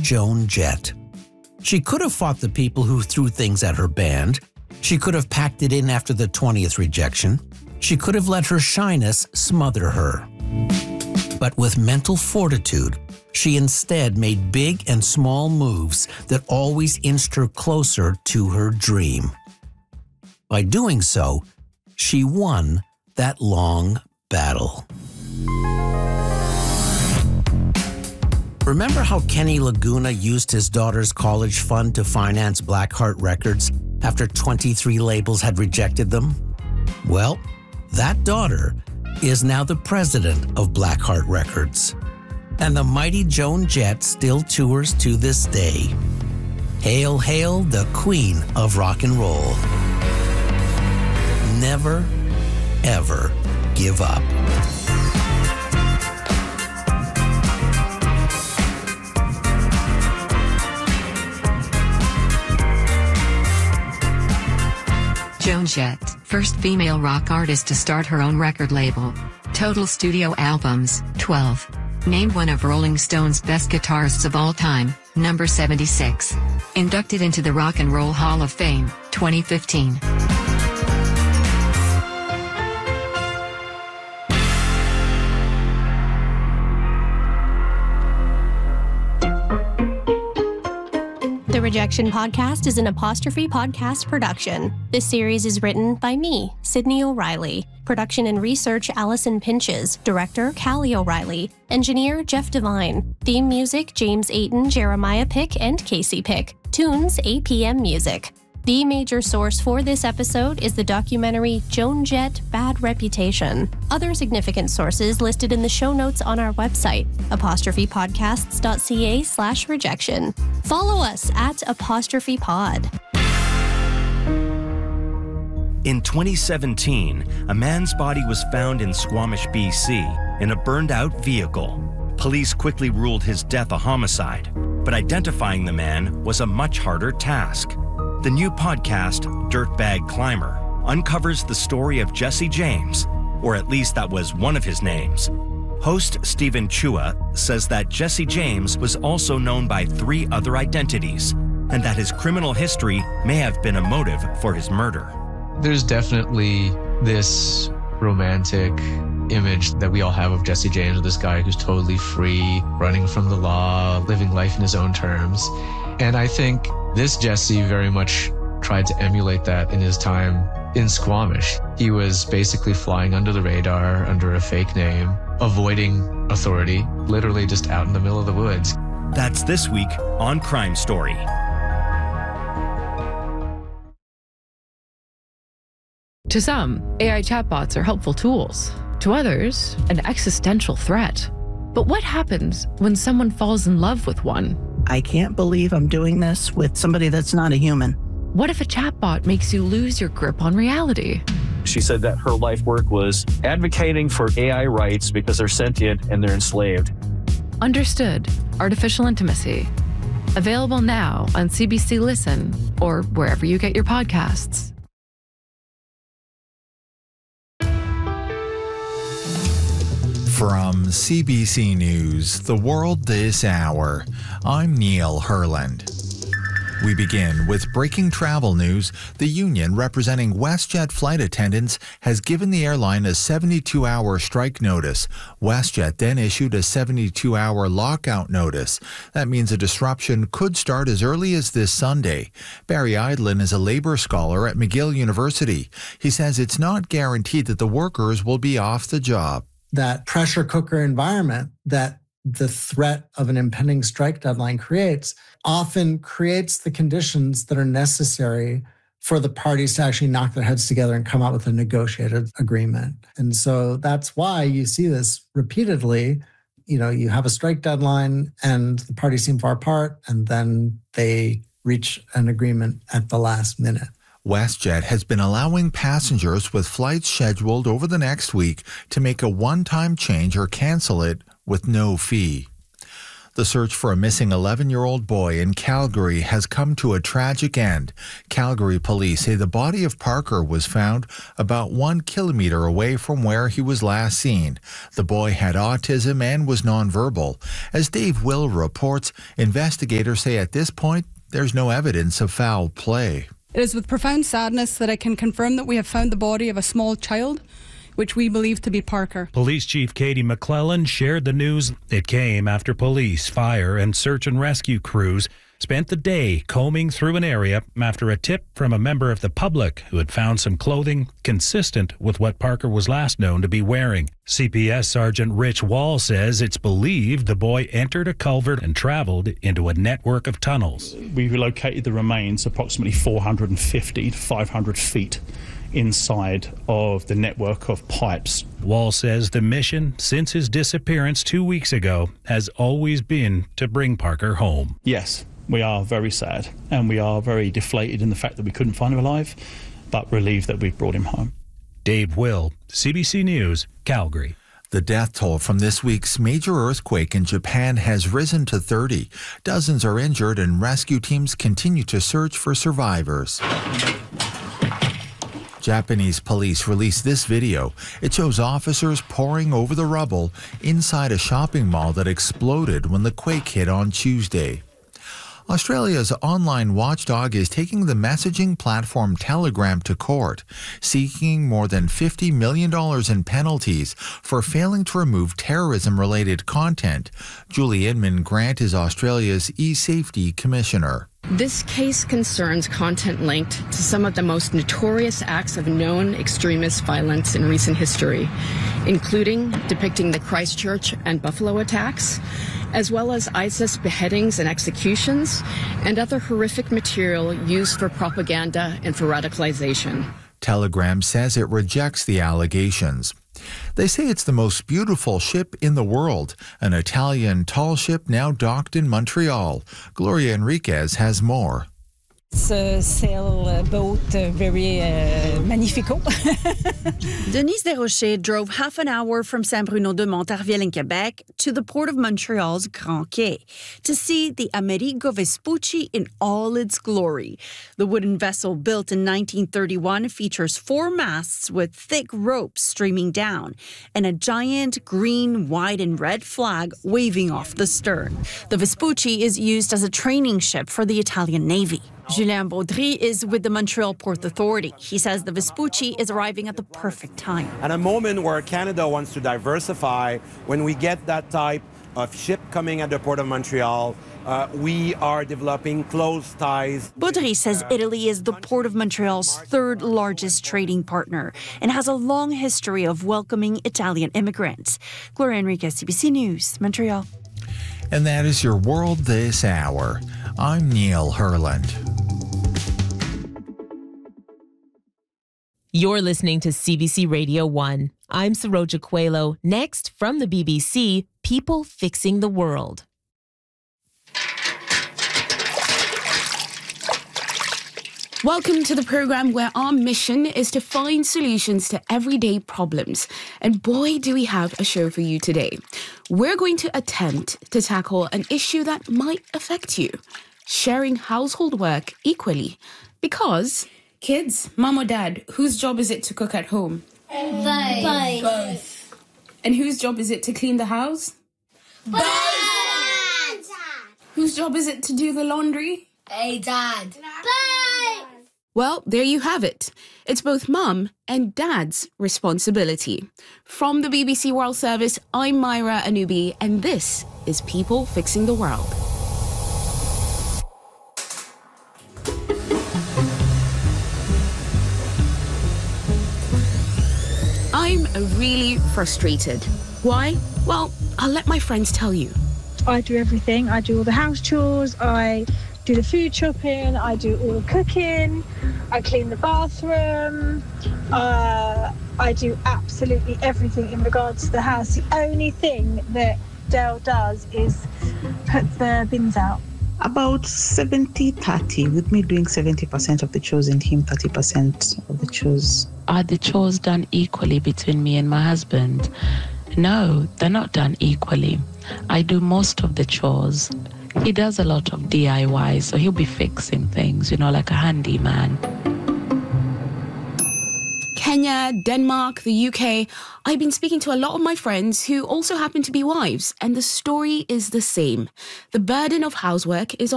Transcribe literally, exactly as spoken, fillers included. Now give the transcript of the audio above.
Joan Jett. She could have fought the people who threw things at her band. She could have packed it in after the twentieth rejection. She could have let her shyness smother her. But with mental fortitude, she instead made big and small moves that always inched her closer to her dream. By doing so, she won that long battle. Remember how Kenny Laguna used his daughter's college fund to finance Blackheart Records after twenty-three labels had rejected them? Well, that daughter is now the president of Blackheart Records. And the mighty Joan Jett still tours to this day. Hail, hail, the queen of rock and roll. Never, ever give up. Joan Jett, first female rock artist to start her own record label. Total studio albums, twelve. Named one of Rolling Stone's best guitarists of all time, number seventy-six. Inducted into the Rock and Roll Hall of Fame, twenty fifteen. The Rejection Podcast is an Apostrophe Podcast production. This series is written by me, Sydney O'Reilly. Production and research, Allison Pinches. Director, Callie O'Reilly. Engineer, Jeff Devine. Theme music, James Ayton, Jeremiah Pick, and Casey Pick. Tunes, A P M Music. The major source for this episode is the documentary Joan Jett, Bad Reputation. Other significant sources listed in the show notes on our website, apostrophepodcasts.ca slash rejection. Follow us at apostrophe pod. In twenty seventeen, a man's body was found in Squamish, B C, in a burned-out vehicle. Police quickly ruled his death a homicide, but identifying the man was a much harder task. The new podcast, Dirtbag Climber, uncovers the story of Jesse James, or at least that was one of his names. Host Stephen Chua says that Jesse James was also known by three other identities, and that his criminal history may have been a motive for his murder. There's definitely this romantic image that we all have of Jesse James, this guy who's totally free, running from the law, living life in his own terms. And I think this Jesse very much tried to emulate that in his time in Squamish. He was basically flying under the radar, under a fake name, avoiding authority, literally just out in the middle of the woods. That's this week on Crime Story. To some, A I chatbots are helpful tools. To others, an existential threat. But what happens when someone falls in love with one? I can't believe I'm doing this with somebody that's not a human. What if a chatbot makes you lose your grip on reality? She said that her life work was advocating for A I rights because they're sentient and they're enslaved. Understood. Artificial Intimacy. Available now on C B C Listen or wherever you get your podcasts. From C B C News, The World This Hour, I'm Neil Herland. We begin with breaking travel news. The union representing WestJet flight attendants has given the airline a seventy-two hour strike notice. WestJet then issued a seventy-two hour lockout notice. That means a disruption could start as early as this Sunday. Barry Eidlin is a labor scholar at McGill University. He says it's not guaranteed that the workers will be off the job. That pressure cooker environment that the threat of an impending strike deadline creates often creates the conditions that are necessary for the parties to actually knock their heads together and come out with a negotiated agreement. And so that's why you see this repeatedly. You know, you have a strike deadline and the parties seem far apart, and then they reach an agreement at the last minute. WestJet has been allowing passengers with flights scheduled over the next week to make a one-time change or cancel it with no fee. The search for a missing eleven-year-old boy in Calgary has come to a tragic end. Calgary police say the body of Parker was found about one kilometer away from where he was last seen. The boy had autism and was nonverbal. As Dave Will reports, investigators say at this point there's no evidence of foul play. It is with profound sadness that I can confirm that we have found the body of a small child, which we believe to be Parker. Police Chief Katie McClellan shared the news. It came after police, fire, and search and rescue crews spent the day combing through an area after a tip from a member of the public who had found some clothing consistent with what Parker was last known to be wearing. C P S Sergeant Rich Wall says it's believed the boy entered a culvert and traveled into a network of tunnels. We relocated the remains approximately four hundred fifty to five hundred feet inside of the network of pipes. Wall says the mission since his disappearance two weeks ago has always been to bring Parker home. Yes, we are very sad and we are very deflated in the fact that we couldn't find him alive, but relieved that we've brought him home. Dave Will, C B C News, Calgary. The death toll from this week's major earthquake in Japan has risen to thirty. Dozens are injured and rescue teams continue to search for survivors. Japanese police released this video. It shows officers pouring over the rubble inside a shopping mall that exploded when the quake hit on Tuesday. Australia's online watchdog is taking the messaging platform Telegram to court, seeking more than fifty million dollars in penalties for failing to remove terrorism-related content. Julie Inman-Grant is Australia's e-safety commissioner. This case concerns content linked to some of the most notorious acts of known extremist violence in recent history, including depicting the Christchurch and Buffalo attacks, as well as ISIS beheadings and executions, and other horrific material used for propaganda and for radicalization. Telegram says it rejects the allegations. They say it's the most beautiful ship in the world, an Italian tall ship now docked in Montreal. Gloria Enriquez has more. It's a sailboat, uh, very uh, magnifico. Denise Desrochers drove half an hour from Saint-Bruno-de-Montarville in Quebec to the port of Montreal's Grand Quai to see the Amerigo Vespucci in all its glory. The wooden vessel, built in nineteen thirty-one, features four masts with thick ropes streaming down and a giant green, white, and red flag waving off the stern. The Vespucci is used as a training ship for the Italian Navy. Julien Baudry is with the Montreal Port Authority. He says the Vespucci is arriving at the perfect time. At a moment where Canada wants to diversify, when we get that type of ship coming at the Port of Montreal, uh, we are developing close ties. Baudry says Italy is the Port of Montreal's third largest trading partner and has a long history of welcoming Italian immigrants. Gloria Enriquez, C B C News, Montreal. And that is your World This Hour. I'm Neil Herland. You're listening to C B C Radio one. I'm Saroja Coelho. Next, from the B B C, People Fixing the World. Welcome to the program where our mission is to find solutions to everyday problems. And boy, do we have a show for you today. We're going to attempt to tackle an issue that might affect you: sharing household work equally. Because, kids, mom or dad, whose job is it to cook at home? Both. Both. Both. And whose job is it to clean the house? Both. Whose job is it to do the laundry? Hey, Dad. Both. Well, there you have it. It's both mum and dad's responsibility. From the B B C World Service, I'm Myra Anubi, and this is People Fixing the World. I'm really frustrated. Why? Well, I'll let my friends tell you. I do everything. I do all the house chores. I do the food shopping. I do all the cooking. I clean the bathroom. Uh, I do absolutely everything in regards to the house. The only thing that Dale does is put the bins out. About seventy thirty, with me doing seventy percent of the chores and him thirty percent of the chores. Are the chores done equally between me and my husband? No, they're not done equally. I do most of the chores. He does a lot of D I Y, so he'll be fixing things, you know, like a handyman. Kenya, Denmark, the U K. I've been speaking to a lot of my friends who also happen to be wives, and the story is the same. The burden of housework is